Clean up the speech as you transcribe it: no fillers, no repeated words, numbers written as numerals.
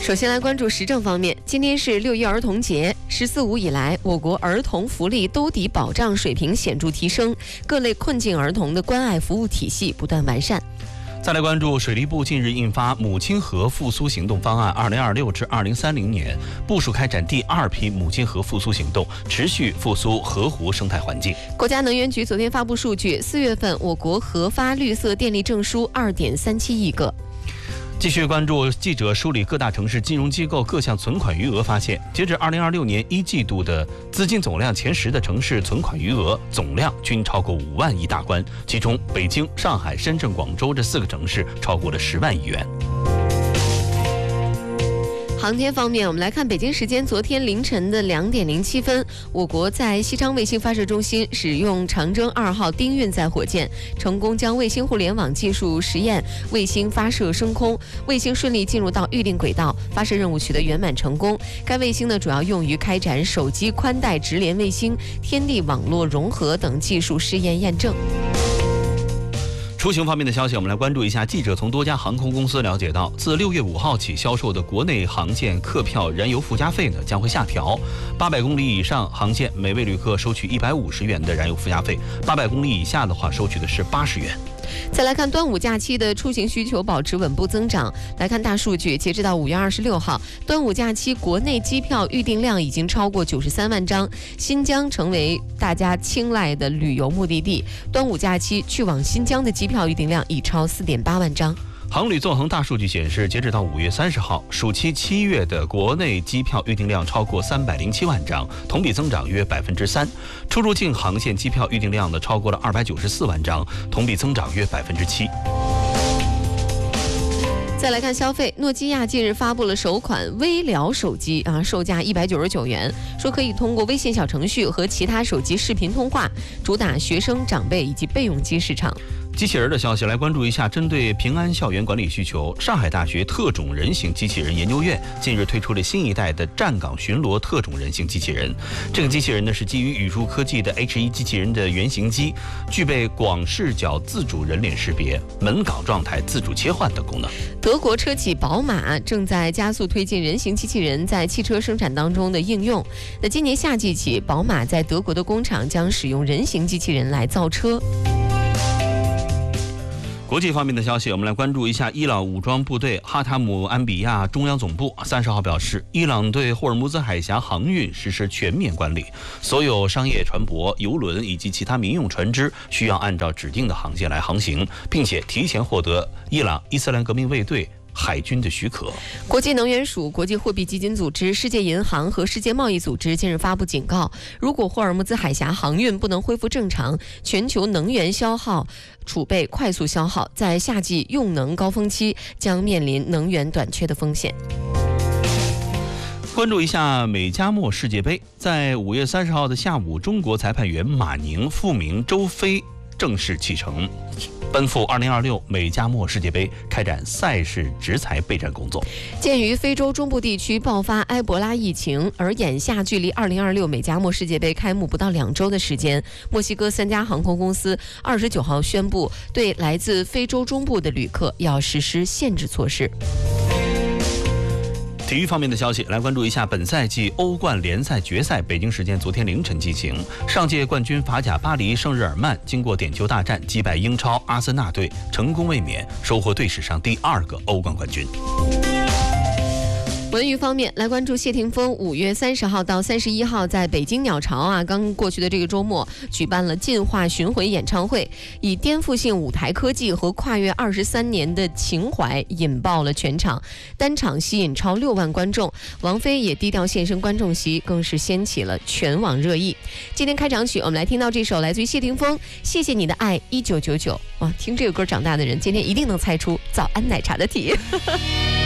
首先来关注时政方面，今天是6一儿童节，14五以来，我国儿童福利兜底保障水平显著提升，各类困境儿童的关爱服务体系不断完善。 再来关注水利部近日印发《母亲河复苏行动方案（2026至2030年）》，部署开展第2批母亲河复苏行动，持续复苏河湖生态环境。 国家能源局昨天发布数据，4月份我国核发绿色电力证书2.37亿个。 继续关注记者梳理各大城市金融机构各项存款余额，发现截至2026年1季度的资金总量前10的城市存款余额总量均超过5万亿大关，其中北京、上海、深圳、广州这4个城市超过了10万亿元。 航天方面，我们来看北京时间昨天凌晨的2点07分，我国在西昌卫星发射中心使用长征2号丁运载火箭，成功将卫星互联网技术实验卫星发射升空，卫星顺利进入到预定轨道，发射任务取得圆满成功。该卫星呢，主要用于开展手机宽带直连卫星、天地网络融合等技术试验验证。 出行方面的消息，我们来关注一下。记者从多家航空公司了解到，自6月5号起销售的国内航线客票燃油附加费呢将会下调，800公里以上航线每位旅客收取150元的燃油附加费，800公里以下的话收取的是80元。 再来看端午假期的出行需求保持稳步增长。来看大数据，截止到5月26号，端午假期国内机票预订量已经超过93万张，新疆成为大家青睐的旅游目的地。端午假期去往新疆的机票预订量已超4.8万张。 航旅纵横大数据显示，截止到5月30号，暑期7月的国内机票预订量超过307万张，同比增长约3%。出入境航线机票预订量呢超过了294万张，同比增长约7%。 再来看消费，诺基亚近日发布了首款微聊手机售价199元，说可以通过微信小程序和其他手机视频通话，主打学生、长辈以及备用机市场。 机器人的消息来关注一下，针对平安校园管理需求，上海大学特种人形机器人研究院近日推出了新一代的站岗巡逻特种人形机器人。这个机器人呢是基于宇树科技的 H1 机器人的原型机，具备广视角自主人脸识别、门岗状态自主切换等功能。 德国车企宝马正在加速推进人形机器人在汽车生产当中的应用。那今年夏季起，宝马在德国的工厂将使用人形机器人来造车。 国际方面的消息，我们来关注一下伊朗武装部队哈塔姆安比亚中央总部30号表示，伊朗对霍尔木兹海峡航运实施全面管理，所有商业船舶、油轮以及其他民用船只需要按照指定的航线来航行，并且提前获得伊朗伊斯兰革命卫队海军的许可。 国际能源署、国际货币基金组织、世界银行和世界贸易组织近日发布警告，如果霍尔木兹海峡航运不能恢复正常，全球能源消耗储备快速消耗，在夏季用能高峰期将面临能源短缺的风险。 关注一下美加墨世界杯，在5月30号的下午，中国裁判员马宁复名周飞正式启程，奔赴2026美加墨世界杯开展赛事执裁备战工作。 鉴于非洲中部地区爆发埃博拉疫情，而眼下距离2026美加墨世界杯开幕不到2周的时间，墨西哥3家航空公司29号宣布，对来自非洲中部的旅客要实施限制措施。 体育方面的消息，来关注一下本赛季欧冠联赛决赛，北京时间昨天凌晨进行。上届冠军法甲巴黎圣日耳曼经过点球大战击败英超阿森纳队，成功卫冕，收获队史上第2个欧冠冠军。 文娱方面，来关注谢霆锋5月30号到31号在北京鸟巢刚过去的这个周末举办了进化巡回演唱会，以颠覆性舞台科技和跨越23年的情怀引爆了全场，单场吸引超6万观众。王菲也低调现身观众席，更是掀起了全网热议。今天开场曲，我们来听到这首来自于谢霆锋《谢谢你的爱1999》。哇，听这个歌长大的人，今天一定能猜出早安奶茶的题。